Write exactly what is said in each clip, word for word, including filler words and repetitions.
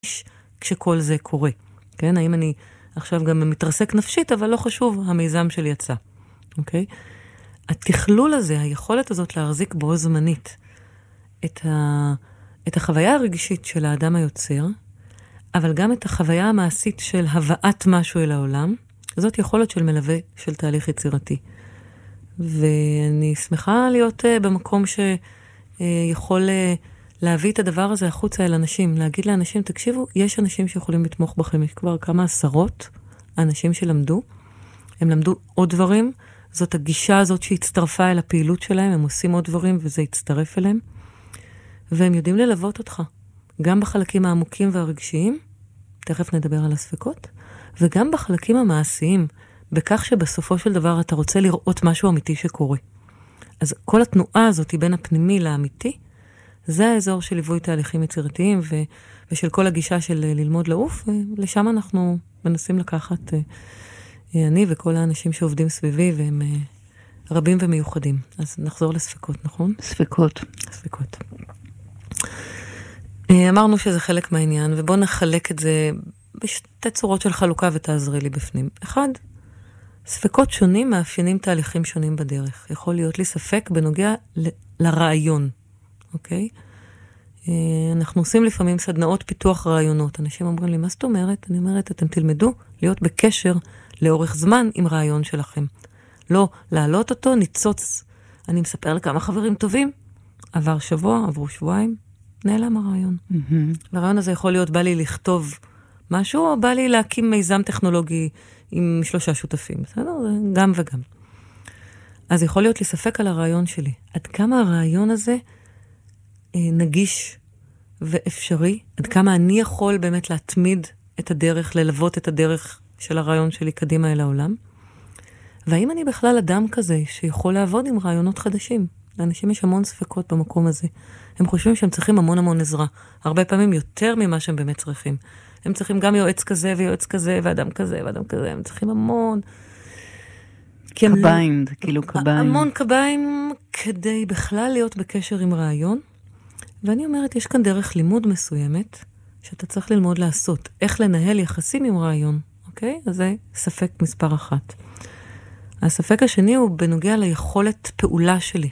כשכל זה קורה. כן? האם אני עכשיו גם מתרסק נפשית, אבל לא חשוב, המיזם שלי יצא. אוקיי? התכלול הזה, היכולת הזאת להחזיק בו זמנית, את, ה... את החוויה הרגשית של האדם היוצר, אבל גם את החוויה המעשית של הבאת משהו אל העולם, זאת יכולת של מלווה של תהליך יצירתי. ואני שמחה להיות uh, במקום שיכול uh, להביא את הדבר הזה החוצה אל אנשים, להגיד לאנשים, תקשיבו, יש אנשים שיכולים לתמוך בכם, יש כבר כמה עשרות אנשים שלמדו, הם למדו עוד דברים, זאת הגישה הזאת שהצטרפה אל הפעילות שלהם, הם עושים עוד דברים וזה יצטרף אליהם, והם יודעים ללוות אותך, גם בחלקים העמוקים והרגשיים, תכף נדבר על הספקות, וגם בחלקים המעשיים, בכך שבסופו של דבר אתה רוצה לראות משהו אמיתי שקורה. אז כל התנועה הזאת בין הפנימי לאמיתי, זה האזור של ליווי תהליכים יצירתיים, ו- ושל כל הגישה של ללמוד לעוף, ולשם אנחנו מנסים לקחת, אני וכל האנשים שעובדים סביבי, והם רבים ומיוחדים. אז נחזור לספקות, נכון? ספקות. ספקות. אמרנו שזה חלק מהעניין, ובואו נחלק את זה בשתי צורות של חלוקה ותעזרי לי בפנים. אחד, ספקות שונים מאפיינים תהליכים שונים בדרך. יכול להיות לי ספק בנוגע ל- לרעיון, אוקיי? אנחנו עושים לפעמים סדנאות פיתוח רעיונות. אנשים אומרים לי, מה זאת אומרת? אני אומרת, אתם תלמדו להיות בקשר לאורך זמן עם רעיון שלכם. לא להעלות אותו, ניצוץ. אני מספר לכמה חברים טובים, עבר שבוע, עברו שבועיים, נעלם הרעיון. Mm-hmm. והרעיון הזה יכול להיות, בא לי לכתוב משהו, או בא לי להקים מיזם טכנולוגי עם שלושה שותפים. בסדר? גם וגם. אז יכול להיות לי ספק על הרעיון שלי. עד כמה הרעיון הזה אה, נגיש ואפשרי, עד כמה אני יכול באמת להתמיד את הדרך, ללוות את הדרך של הרעיון שלי קדימה אל העולם. והאם אני בכלל אדם כזה שיכול לעבוד עם רעיונות חדשים? לאנשים יש המון ספקות במקום הזה. הם חושבים שהם צריכים המון המון עזרה. הרבה פעמים יותר ממה שהם באמת צריכים. הם צריכים גם יועץ כזה ויועץ כזה ואדם כזה ואדם כזה. הם צריכים המון. קביים, זה כאילו קביים. המון קביים כדי בכלל להיות בקשר עם רעיון. ואני אומרת, יש כאן דרך לימוד מסוימת שאתה צריך ללמוד לעשות. איך לנהל יחסים עם רעיון. אוקיי? אז זה ספק מספר אחת. הספק השני הוא בנוגע ליכולת פעולה שלי.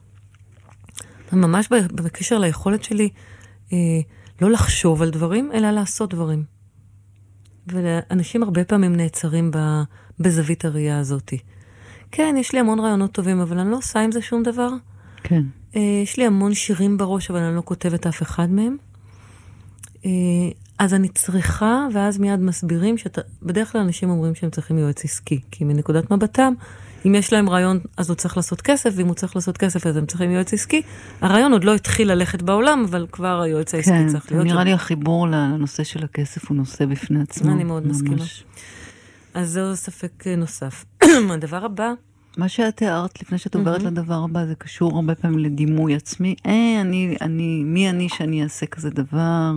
ממש בקשר ליכולת שלי אה, לא לחשוב על דברים, אלא לעשות דברים. ואנשים הרבה פעמים נעצרים בזווית הראייה הזאת. כן, יש לי המון רעיונות טובים, אבל אני לא עושה עם זה שום דבר. כן. אה, יש לי המון שירים בראש, אבל אני לא כותבת אף אחד מהם. אה, אז אני צריכה, ואז מיד מסבירים, שאתה, בדרך כלל אנשים אומרים שהם צריכים יועץ עסקי, כי מנקודת מבטם, אם יש להם רעיון, אז הוא צריך לעשות כסף, ואם הוא צריך לעשות כסף, אז הם צריכים יועץ עסקי. הרעיון עוד לא התחיל ללכת בעולם, אבל כבר היועץ העסקי כן, צריך להיות. כן, נראה לי החיבור לנושא של הכסף הוא נושא בפני עצמו. אני מאוד מסכימה. אז זהו ספק נוסף. הדבר הבא. מה שאת תיארת לפני שאת עוברת לדבר הבא, זה קשור הרבה פעמים לדימוי עצמי. אה, אני, אני, מי אני שאני אעשה כזה דבר?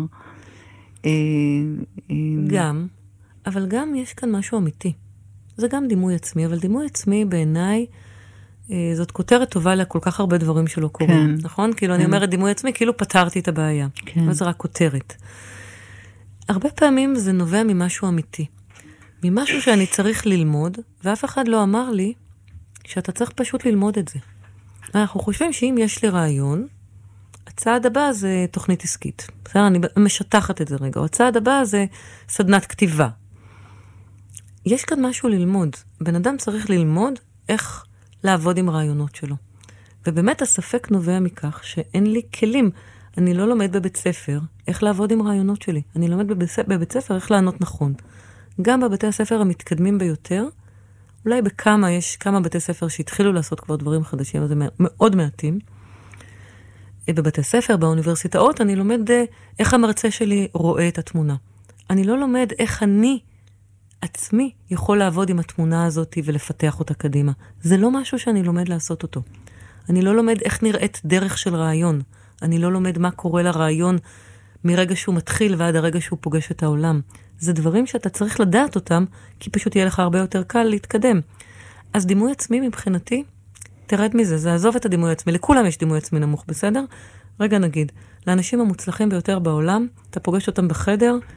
גם, אבל גם יש כאן משהו אמיתי. זה גם דימוי עצמי, אבל דימוי עצמי בעיניי, אה, זאת כותרת טובה לכל כך הרבה דברים שלא קורים. כן. נכון? כאילו כן. אני אומרת דימוי עצמי, כאילו פתרתי את הבעיה. כן. אבל זה רק כותרת. הרבה פעמים זה נובע ממשהו אמיתי. ממשהו שאני צריך ללמוד, ואף אחד לא אמר לי שאתה צריך פשוט ללמוד את זה. אנחנו חושבים שאם יש לי רעיון, הצעד הבא זה תוכנית עסקית. בסדר? אני משטחת את זה רגע. הצעד הבא זה סדנת כתיבה. יש כאן משהו ללמוד. בן אדם צריך ללמוד איך לעבוד עם רעיונות שלו. ובאמת הספק נובע מכך שאין לי כלים. אני לא לומד בבית ספר איך לעבוד עם רעיונות שלי. אני לומד בבית ספר איך לענות נכון. גם בבתי הספר המתקדמים ביותר, אולי בכמה, יש כמה בתי ספר שהתחילו לעשות כבר דברים חדשים, אז זה מאוד מעטים. בבתי ספר, באוניברסיטאות, אני לומד איך המרצה שלי רואה את התמונה. אני לא לומד איך אני עצמי יכול לעבוד עם התמונה הזאת ולפתח אותה קדימה. זה לא משהו שאני לומד לעשות אותו. אני לא לומד איך נראית דרך של רעיון. אני לא לומד מה קורה לרעיון מרגע שהוא מתחיל ועד הרגע שהוא פוגש את העולם. זה דברים שאתה צריך לדעת אותם, כי פשוט יהיה לך הרבה יותר קל להתקדם. אז דימוי עצמי מבחינתי, תרד מזה, זה עזוב את הדימוי עצמי. לכולם יש דימוי עצמי נמוך, בסדר? רגע נגיד, לאנשים המוצלחים ביותר בעולם, אתה פוגש אותם בחדר,